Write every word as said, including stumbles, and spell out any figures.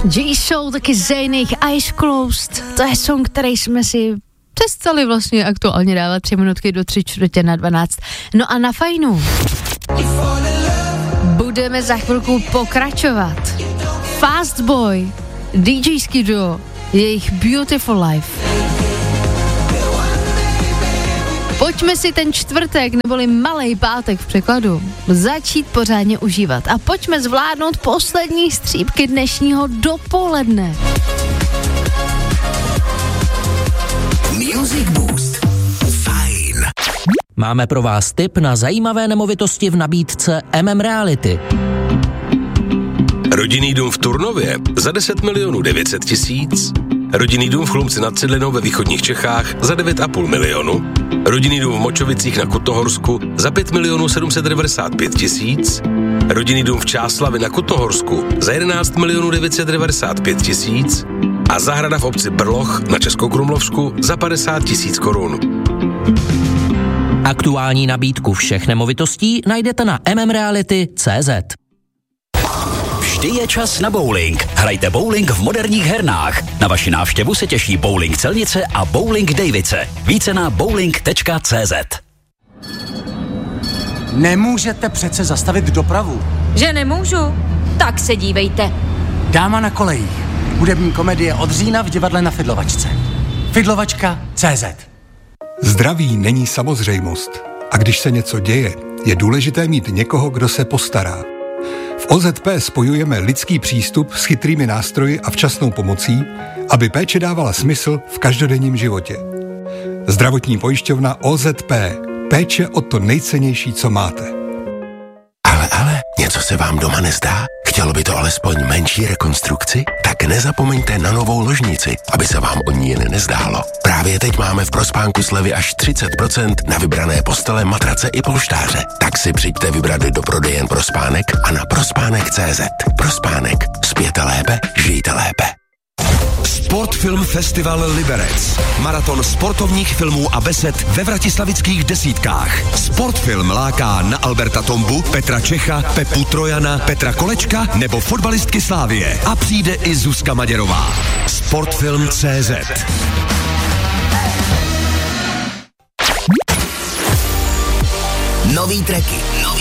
G-Soul, taky Zejných Eyes Closed. To je song, který jsme si přestali vlastně aktuálně dávat tři minutky do tři čtvrtě na dvanáct. No a na fajnu budeme za chvilku pokračovat. Fast Boy, DJský duo, jejich Beautiful Life. Pojďme si ten čtvrtek, neboli malej pátek v překladu, začít pořádně užívat a pojďme zvládnout poslední střípky dnešního dopoledne. Music Boost. Fajn. Máme pro vás tip na zajímavé nemovitosti v nabídce M M Reality. Rodinný dům v Turnově za deset milionů devět set tisíc. Rodinný dům v Chlumci nad Cidlinou ve východních Čechách za devět a půl milionu. Rodinný dům v Močovicích na Kutnohorsku za pět milionů sedm set devadesát pět tisíc. Rodinný dům v Čáslavi na Kutnohorsku za jedenáct milionů devět set devadesát pět tisíc. A zahrada v obci Brloch na Českokrumlovsku za padesát tisíc korun. Aktuální nabídku všech nemovitostí najdete na m m reality tečka c z. Vždy je čas na bowling. Hrajte bowling v moderních hernách. Na vaši návštěvu se těší Bowling Celnice a Bowling Davice. Více na bowling tečka c z. Nemůžete přece zastavit dopravu. Že nemůžu? Tak se dívejte. Dáma na kolejích. Hudební komedie od října v divadle na Fidlovačce. Fidlovačka tečka c z. Zdraví není samozřejmost. A když se něco děje, je důležité mít někoho, kdo se postará. V O Z P spojujeme lidský přístup s chytrými nástroji a včasnou pomocí, aby péče dávala smysl v každodenním životě. Zdravotní pojišťovna O Z P. Péče o to nejcennější, co máte. Ale, ale, něco se vám doma nezdá? Chtělo by to alespoň menší rekonstrukci? Tak nezapomeňte na novou ložnici, aby se vám o ní jen nezdálo. Právě teď máme v Prospánku slevy až třicet procent na vybrané postele, matrace i polštáře. Tak si přijďte vybrat do prodejen Prospánek a na prospánek tečka c z. Prospánek. Spěte lépe, žijte lépe. Sportfilm Festival Liberec. Maraton sportovních filmů a besed ve vratislavických desítkách. Sportfilm láká na Alberta Tombu, Petra Čecha, Pepu Trojana, Petra Kolečka nebo fotbalistky Slávie. A přijde i Zuzka Maděrová. Sportfilm tečka c z. Nový tracky, nový